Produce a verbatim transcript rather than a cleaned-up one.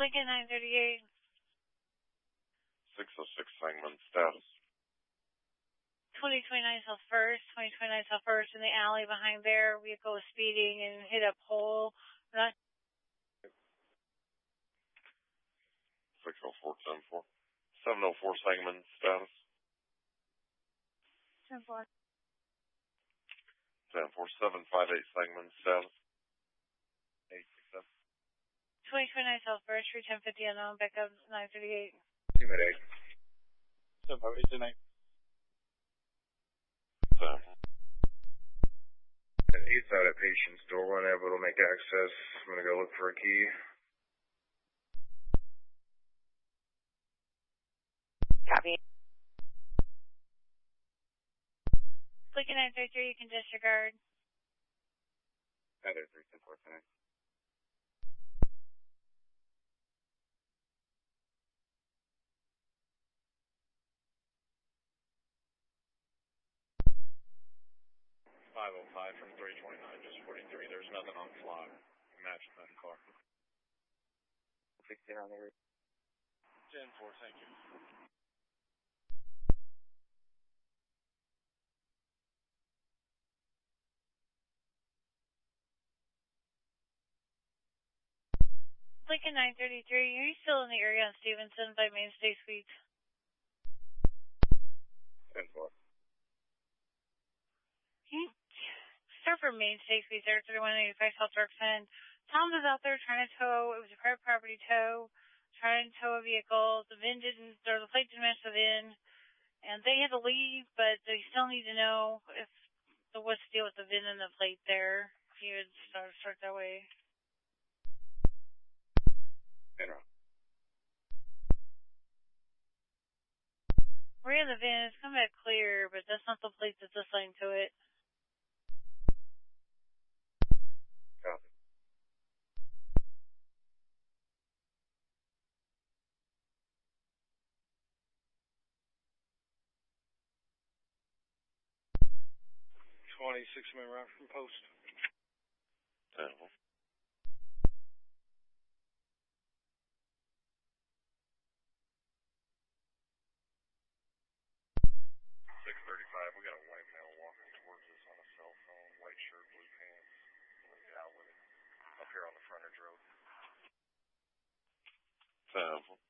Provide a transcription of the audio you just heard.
Lincoln nine thirty-eight. six oh six Sangamon status. twenty twenty-nine South First, twenty twenty-nine South First in the alley behind there. Vehicle was speeding and hit a pole. Not six oh four ten four. seven oh four Sangamon status. ten four. ten four seven five eight Sangamon status. eight six seven. twenty twenty-nine South First, three ten fifty unknown, back up nine thirty-eight. Team at eight. seven five eight ten eight. ten. Eight's out at patient's door, unable to make access. I'm gonna go look for a key. Copy. Lincoln nine thirty-three, you can disregard. At three ten four ten eight. five oh five from three twenty-nine, just forty-three. There's nothing on flag. Match that car. sixteen on the route. ten four, thank you. Lincoln nine thirty-three, are you still in the area on Stevenson by Mainstay Suites? ten four. Can you start for Mainstay Suites, Air thirty-one eighty-five South Dirksen? Tom was out there trying to tow. It was a private property tow, trying to tow a vehicle. The V I N didn't, or the plate didn't match the V I N, and they had to leave, but they still need to know if the what's the deal with the V I N and the plate there. If you would start, start that way. Enron. We're in the V I N. It's come back clear, but that's not the plate that's assigned to it. Copy. twenty-six minute route from post. ten. six thirty-five, we got a white male walking towards us on a cell phone, white shirt, blue pants. Let's get out with it. Up here on the frontage road. ten.